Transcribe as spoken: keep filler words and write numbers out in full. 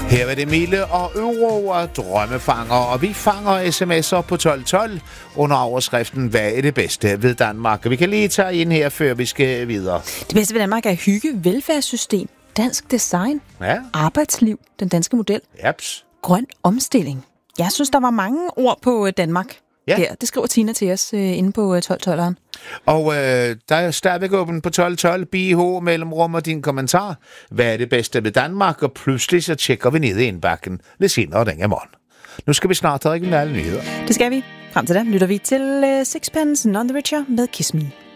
Her er det Mille og Euro og drømmefanger, og vi fanger sms'er på tolv tolv under overskriften Hvad er det bedste ved Danmark? Vi kan lige tage ind her, før vi skal videre. Det bedste ved Danmark er hygge, velfærdssystem, dansk design, Ja. arbejdsliv, den danske model, Japs. grøn omstilling. Jeg synes, der var mange ord på Danmark. Ja. Der. Det skriver Tina til os øh, inde på tolv tolveren. Og øh, der er stadigvæk åben på tolv tolv, B H mellemrum og din kommentar. Hvad er det bedste ved Danmark? Og pludselig så tjekker vi ned i indbakken lidt senere den her morgen. Nu skal vi snart have regionale nyheder. Det skal vi. Frem til da lytter vi til uh, Sixpence None the Richer med Kiss Me.